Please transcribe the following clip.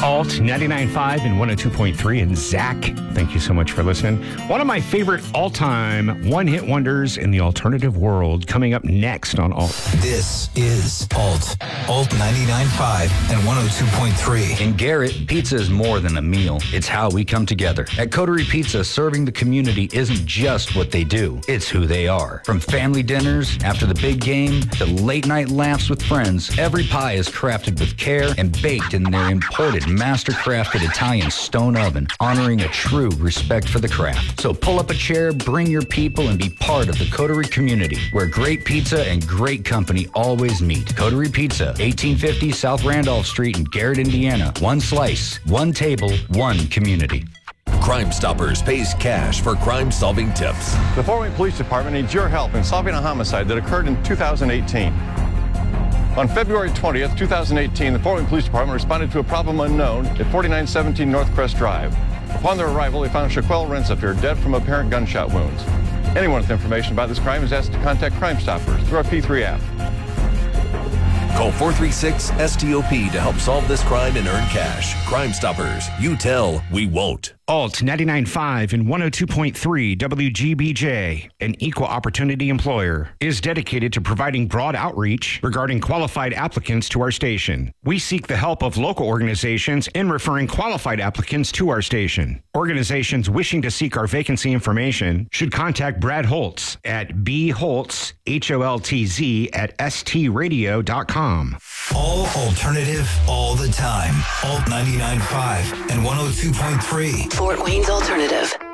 Alt 99.5 and 102.3. And Zach, thank you so much for listening. One of my favorite all-time one-hit wonders in the alternative world coming up next on Alt. This is Alt 99.5 and 102.3. In Garrett, pizza is more than a meal. It's how we come together. At Coterie Pizza, serving the community isn't just what they do. It's who they are. From family dinners after the big game to late-night laughs with friends, every pie is crafted with care and baked in their imported master-crafted Italian stone oven, honoring a true respect for the craft. So pull up a chair, bring your people, and be part of the Coterie community, where great pizza and great company always meet. Coterie Pizza, 1850 South Randolph Street in Garrett, Indiana. One slice, one table, one community. Crime Stoppers pays cash for crime-solving tips. The Fort Wayne Police Department needs your help in solving a homicide that occurred in 2018. On February 20th, 2018, the Fort Wayne Police Department responded to a problem unknown at 4917 North Crest Drive. Upon their arrival, they found Shaquille Rensifer dead from apparent gunshot wounds. Anyone with information about this crime is asked to contact Crime Stoppers through our P3 app. Call 436-STOP to help solve this crime and earn cash. Crime Stoppers. You tell, we won't. Alt 99.5 and 102.3 WGBJ, an equal opportunity employer, is dedicated to providing broad outreach regarding qualified applicants to our station. We seek the help of local organizations in referring qualified applicants to our station. Organizations wishing to seek our vacancy information should contact Brad Holtz at bholtz, HOLTZ, at stradio.com. All alternative, all the time. Alt 99.5 and 102.3. Fort Wayne's Alternative.